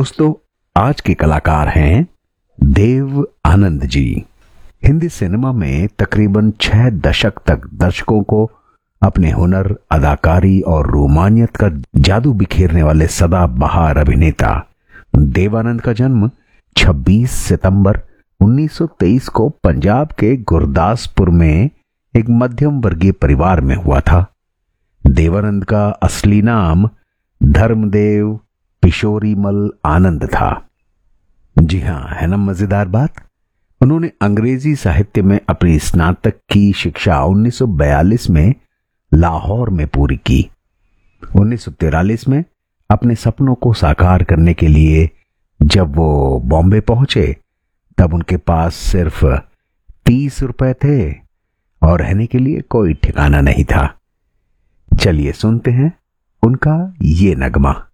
दोस्तों, आज के कलाकार हैं देव आनंद जी। हिंदी सिनेमा में तकरीबन 6 दशक तक दर्शकों को अपने हुनर, अदाकारी और रोमानियत का जादू बिखेरने वाले सदाबहार अभिनेता देवानंद का जन्म 26 सितंबर 1923 को पंजाब के गुरदासपुर में एक मध्यम वर्गीय परिवार में हुआ था। देवानंद का असली नाम धर्मदेव पिशोरीमल आनंद था। जी हाँ, है ना मजेदार बात। उन्होंने अंग्रेजी साहित्य में अपनी स्नातक की शिक्षा 1942 में लाहौर में पूरी की। 1943 में अपने सपनों को साकार करने के लिए जब वो बॉम्बे पहुंचे, तब उनके पास सिर्फ 30 रुपए थे और रहने के लिए कोई ठिकाना नहीं था। चलिए सुनते हैं उनका ये नगमा।